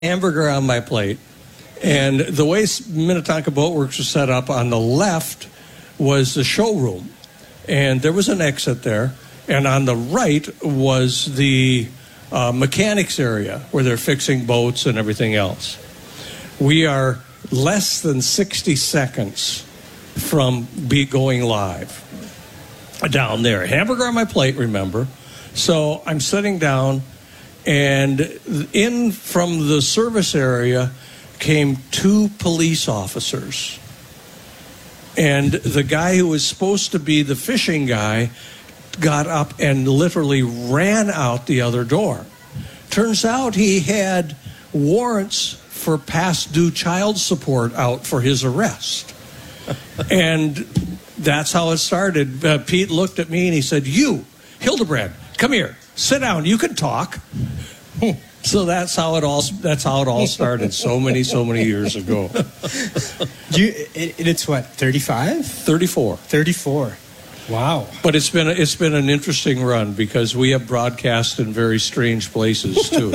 hamburger on my plate. And the way Minnetonka Boat Works was set up, on the left was the showroom. And there was an exit there. And on the right was the mechanics area where they're fixing boats and everything else. We are less than 60 seconds from going live down there. Hamburger on my plate, remember. So I'm sitting down, and in from the service area came 2 police officers. And the guy who was supposed to be the fishing guy got up and literally ran out the other door. Turns out he had warrants for past due child support out for his arrest. And that's how it started. Pete looked at me and he said, "You, Hildebrand, come here, sit down, you can talk." So that's how it all started so many years ago. It's what, 35? 34. 34. Wow. But it's been an interesting run because we have broadcast in very strange places too.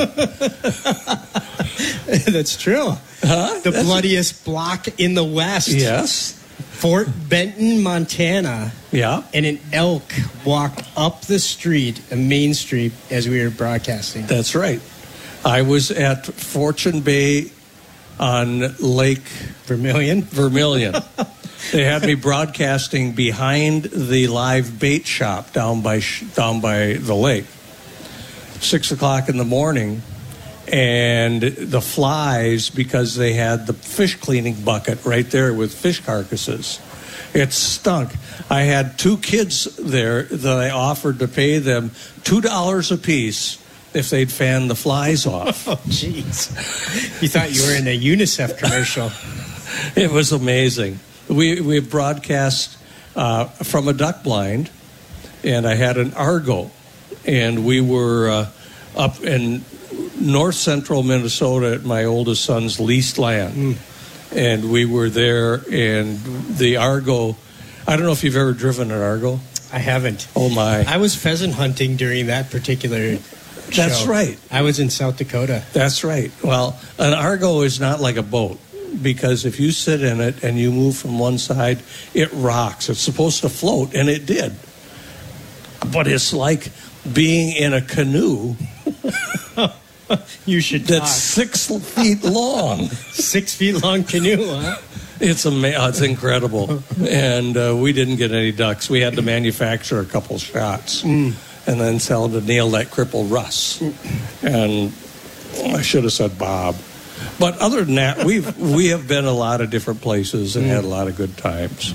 That's true. The bloodiest block in the West. Yes. Fort Benton, Montana. Yeah. And an elk walked up the street, a main street, as we were broadcasting. That's right. I was at Fortune Bay on Lake Vermilion. They had me broadcasting behind the live bait shop down by the lake. 6 o'clock in the morning, and the flies, because they had the fish cleaning bucket right there with fish carcasses. It stunk. I had 2 kids there that I offered to pay them $2 a piece if they'd fan the flies off. Oh, jeez. You thought you were in a UNICEF commercial. It was amazing. We broadcast from a duck blind, and I had an Argo, and we were up in north central Minnesota at my oldest son's leased land. And we were there, and the Argo, I don't know if you've ever driven an Argo. I haven't. Oh, my. I was pheasant hunting during that particular show. That's right. I was in South Dakota. That's right. Well, an Argo is not like a boat, because if you sit in it and you move from one side, it rocks. It's supposed to float, and it did. But it's like being in a canoe. You should that's 6 feet long. 6 feet long canoe, huh? It's incredible. And we didn't get any ducks. We had to manufacture a couple shots and then sell to nail that crippled Russ. And I should have said Bob. But other than that, we have been a lot of different places and had a lot of good times.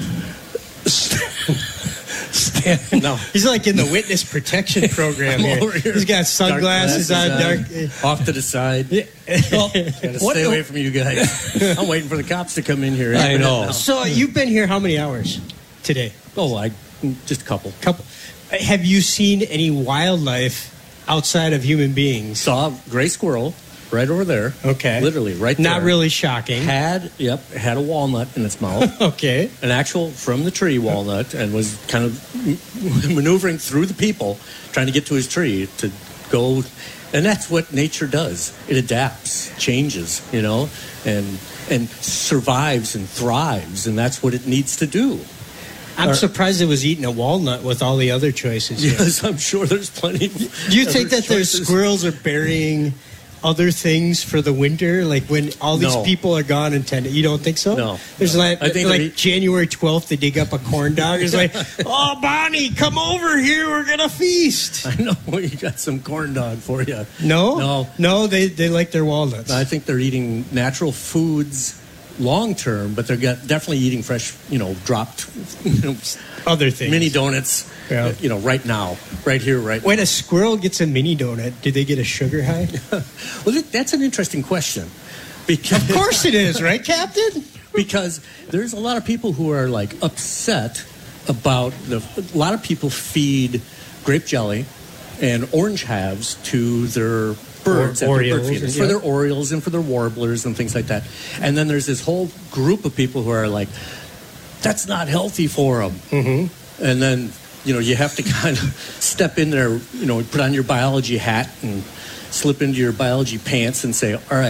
No, he's like in the witness protection program here. He's got sunglasses on, off to the side. Well, gotta stay away from you guys. I'm waiting for the cops to come in here. I know. So you've been here how many hours today? Oh, just a couple. Have you seen any wildlife outside of human beings? Saw a gray squirrel right over there. Okay. Literally right there. Not really shocking. Had a walnut in its mouth. Okay. An actual from the tree walnut, and was kind of maneuvering through the people trying to get to his tree to go. And that's what nature does. It adapts, changes, and survives and thrives, and that's what it needs to do. I'm surprised it was eating a walnut with all the other choices. Yes, I'm sure there's plenty. Do you think that their squirrels are burying other things for the winter, like when all these people are gone and you don't think so? No. There's like January 12th, they dig up a corn dog. It's like, oh, Bonnie, come over here. We're going to feast. I know. We got some corn dog for you. No, they like their walnuts. I think they're eating natural foods long term, but they're definitely eating fresh, dropped, other things. Mini donuts, right now, right here, right now. When a squirrel gets a mini donut, do they get a sugar high? Well, that's an interesting question. Because, of course it is, right, Captain? Because there's a lot of people who are upset about a lot of people feed grape jelly and orange halves to their birds, Orioles, for their orioles and for their warblers and things like that. And then there's this whole group of people who are like, that's not healthy for them. Mm-hmm. And then, you have to kind of step in there, put on your biology hat and slip into your biology pants and say, all right,